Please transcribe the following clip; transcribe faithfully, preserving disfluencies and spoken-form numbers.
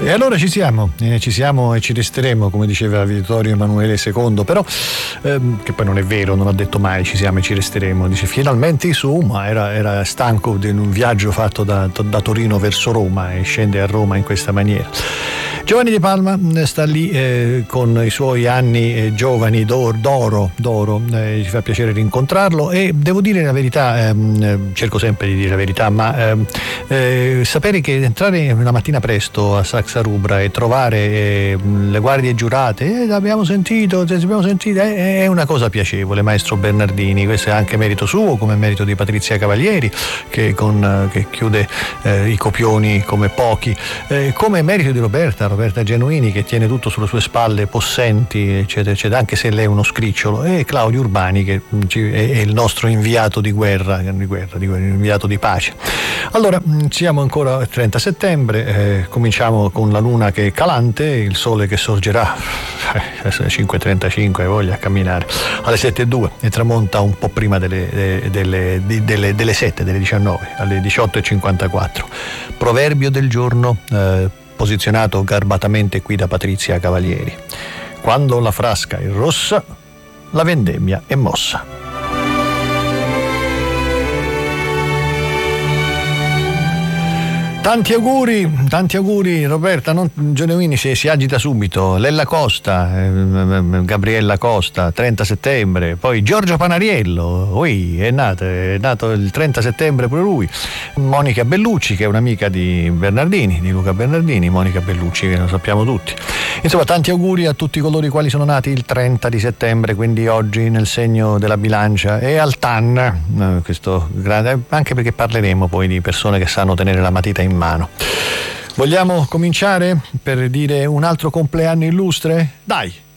E allora ci siamo, eh, ci siamo e ci resteremo, come diceva Vittorio Emanuele secondo, però ehm, che poi non è vero, non ha detto mai ci siamo e ci resteremo, dice finalmente su, ma era, era stanco di un viaggio fatto da, da Torino verso Roma e scende a Roma in questa maniera. Giovanni De Palma sta lì eh, con i suoi anni eh, giovani d'oro, d'oro, d'oro eh, ci fa piacere rincontrarlo e devo dire la verità, ehm, cerco sempre di dire la verità, ma ehm, eh, sapere che entrare una mattina presto a Saxa Rubra e trovare eh, le guardie giurate, eh, abbiamo sentito, abbiamo sentito eh, è una cosa piacevole, maestro Bernardini, questo è anche merito suo come merito di Patrizia Cavalieri che, con, che chiude eh, i copioni come pochi, eh, come merito di Roberta Roberta Genuini che tiene tutto sulle sue spalle, possenti eccetera eccetera, anche se lei è uno scricciolo, e Claudio Urbani che è il nostro inviato di guerra, di guerra, di guerra inviato di pace. Allora siamo ancora al trenta settembre, eh, cominciamo con la luna che è calante, il sole che sorgerà alle cinque e trentacinque, voglia camminare, alle sette e due e tramonta un po' prima delle, delle, delle, delle sette, delle diciannove, alle diciotto e cinquantaquattro. Proverbio del giorno eh, posizionato garbatamente qui da Patrizia Cavalieri: quando la frasca è rossa, la vendemmia è mossa. Tanti auguri, tanti auguri Roberta, non, Genuini si, si agita subito, Lella Costa, eh, Gabriella Costa, trenta settembre, poi Giorgio Panariello, ui, è nato, è nato il trenta settembre pure lui, Monica Bellucci che è un'amica di Bernardini, di Luca Bernardini, Monica Bellucci che lo sappiamo tutti. Insomma, tanti auguri a tutti coloro i quali sono nati il trenta di settembre, quindi oggi nel segno della bilancia, e al T A N, eh, questo grande, anche perché parleremo poi di persone che sanno tenere la matita in mano. Vogliamo cominciare per dire un altro compleanno illustre? Dai!